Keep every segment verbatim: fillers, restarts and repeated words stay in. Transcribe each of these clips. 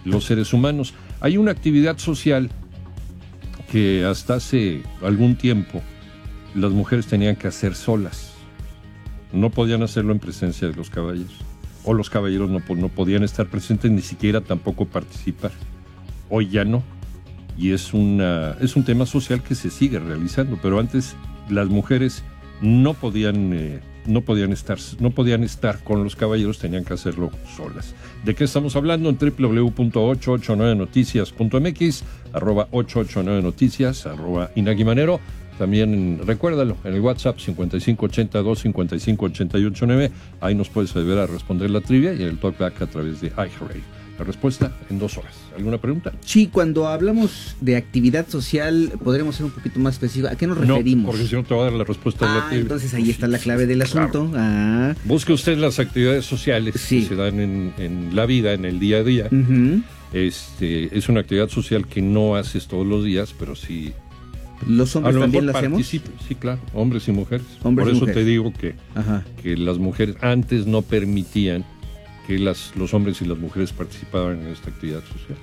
los seres humanos. Hay una actividad social que hasta hace algún tiempo las mujeres tenían que hacer solas. No podían hacerlo en presencia de los caballeros. O los caballeros no, no podían estar presentes, ni siquiera tampoco participar. Hoy ya no. Y es, una, es un tema social que se sigue realizando. Pero antes las mujeres no podían, eh, no podían estar, no podían estar con los caballeros, tenían que hacerlo solas. ¿De qué estamos hablando? En doble u doble u doble u punto ocho ocho nueve noticias punto m x, arroba ocho ocho nueve noticias, arroba Inaki Manero. También recuérdalo, en el WhatsApp cincuenta y cinco ochenta y dos cincuenta y cinco ochenta y ocho nueve, ahí nos puedes ayudar a responder la trivia, y en el talkback a través de iHeartRadio. La respuesta en dos horas. ¿Alguna pregunta? Sí, cuando hablamos de actividad social, podremos ser un poquito más específicos. ¿A qué nos referimos? No, porque si no te va a dar la respuesta ah, de la trivia. Entonces ahí está la clave del asunto. Claro. Ah. Busque usted las actividades sociales sí. que se dan en, en la vida, en el día a día. Uh-huh. Este, es una actividad social que no haces todos los días, pero sí... ¿Los hombres también lo hacemos? Sí, claro, hombres y mujeres. Hombres Por y eso mujeres. te digo que, que las mujeres antes no permitían que las, los hombres y las mujeres participaban en esta actividad social.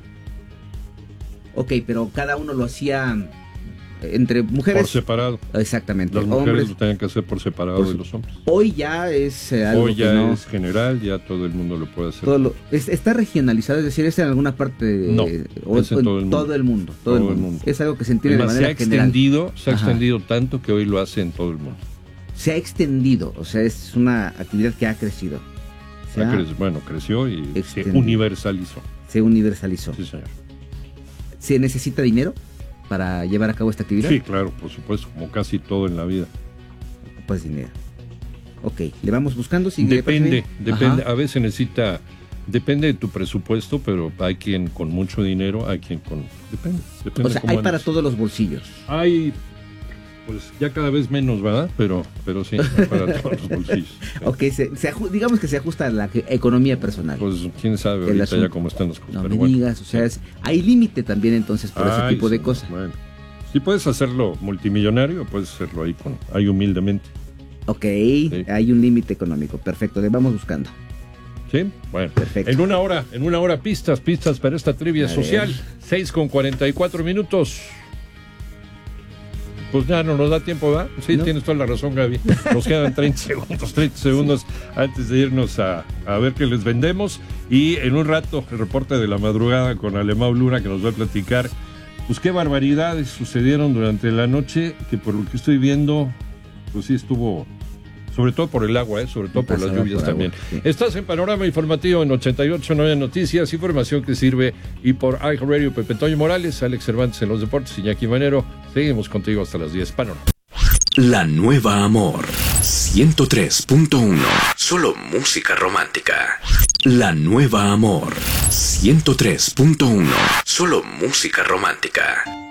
Ok, pero cada uno lo hacía entre mujeres. Por separado. Exactamente. Las mujeres hombres, lo tenían que hacer por separado por, de los hombres. Hoy ya es eh, algo Hoy ya que no, es general, ya todo el mundo lo puede hacer. Todo lo, es, está regionalizado, es decir, es en alguna parte de, no, o, es en todo el mundo. Todo el mundo, todo, todo el, mundo. el mundo. Es algo que se entiende Además, de manera se ha general. extendido, se ha Ajá. extendido tanto que hoy lo hace en todo el mundo. Se ha extendido, o sea, es una actividad que ha crecido. Se ha cre- bueno, creció y extendido. Se universalizó. Se universalizó. Sí, señor. ¿Se necesita dinero para llevar a cabo esta actividad? Sí, claro, por supuesto, como casi todo en la vida. Pues dinero. Ok, le vamos buscando. Si depende, depende. Ajá. A veces necesita, depende de tu presupuesto, pero hay quien con mucho dinero, hay quien con, depende. depende o sea, hay andes. Para todos los bolsillos. Hay, pues ya cada vez menos, ¿verdad? Pero, pero sí, para todos los bolsillos. Ok, se, se aju- digamos que se ajusta a la economía personal. Pues quién sabe ahorita asunto. Ya cómo están las cosas. No pero me bueno. digas, o sea, es, hay límite también entonces por Ay, ese tipo de sí, cosas. Bueno, si puedes hacerlo multimillonario, puedes hacerlo ahí con, ahí humildemente. Ok, sí. Hay un límite económico, perfecto, le vamos buscando. Sí, bueno, perfecto. En una hora, en una hora pistas, pistas para esta trivia a social, ver. seis con cuarenta y cuatro minutos. Pues ya no nos da tiempo, ¿verdad? Sí, ¿no? Tienes toda la razón, Gaby. Nos quedan treinta segundos, treinta segundos sí. antes de irnos a, a ver qué les vendemos. Y en un rato, el reporte de la madrugada con Alemão Luna, que nos va a platicar, pues qué barbaridades sucedieron durante la noche, que por lo que estoy viendo, pues sí estuvo, sobre todo por el agua, ¿eh? sobre todo por las lluvias por también. Agua, sí. Estás en Panorama Informativo en ochenta y ocho punto nueve Noticias, información que sirve, y por iHeartRadio, Pepe Toño Morales, Alex Cervantes en los deportes, Iñaki Manero. Seguimos contigo hasta las diez. Panorama. La Nueva Amor ciento tres punto uno. Solo música romántica. La Nueva Amor ciento tres punto uno. Solo música romántica.